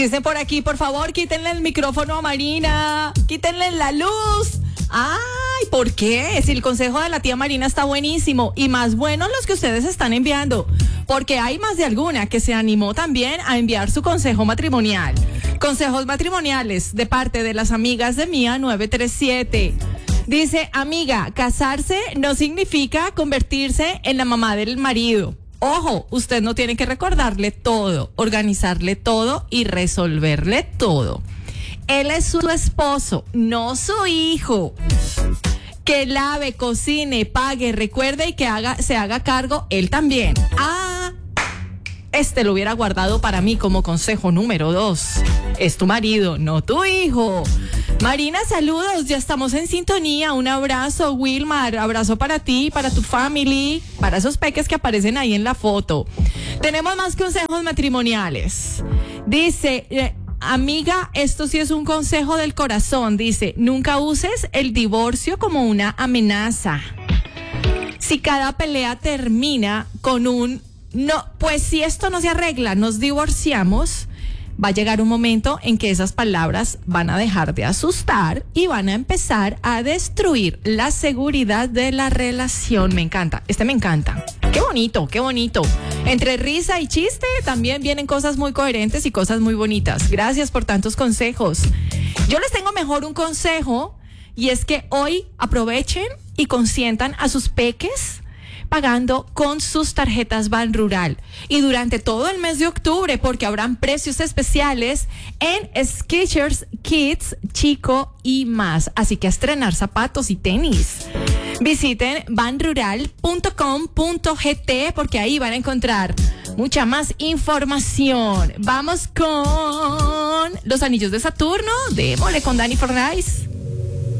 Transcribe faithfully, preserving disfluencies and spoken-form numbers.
Dicen por aquí, por favor, quítenle el micrófono a Marina, quítenle la luz. Ay, ¿por qué? Si el consejo de la tía Marina está buenísimo y más buenos los que ustedes están enviando, porque hay más de alguna que se animó también a enviar su consejo matrimonial. Consejos matrimoniales de parte de las amigas de Mía nueve tres siete. Dice, amiga, casarse no significa convertirse en la mamá del marido. Ojo, usted no tiene que recordarle todo, organizarle todo y resolverle todo. Él es su esposo, no su hijo. Que lave, cocine, pague, recuerde y que haga, se haga cargo él también. Ah, este lo hubiera guardado para mí como consejo número dos. Es tu marido, no tu hijo. Marina, saludos, ya estamos en sintonía. Un abrazo, Wilmar, abrazo para ti, para tu family, para esos peques que aparecen ahí en la foto. Tenemos más consejos matrimoniales. Dice, eh, amiga, esto sí es un consejo del corazón. Dice, nunca uses el divorcio como una amenaza. Si cada pelea termina con un, no, pues si esto no se arregla, nos divorciamos, va a llegar un momento en que esas palabras van a dejar de asustar y van a empezar a destruir la seguridad de la relación. Me encanta, este me encanta. Qué bonito, qué bonito. Entre risa y chiste también vienen cosas muy coherentes y cosas muy bonitas. Gracias por tantos consejos. Yo les tengo mejor un consejo y es que hoy aprovechen y consientan a sus peques pagando con sus tarjetas Banrural y durante todo el mes de octubre, porque habrán precios especiales en Skechers, Kids, Chico y más. Así que a estrenar zapatos y tenis. Visiten banrural punto com punto gt porque ahí van a encontrar mucha más información. Vamos con los anillos de Saturno. Démosle con Dani Fornais.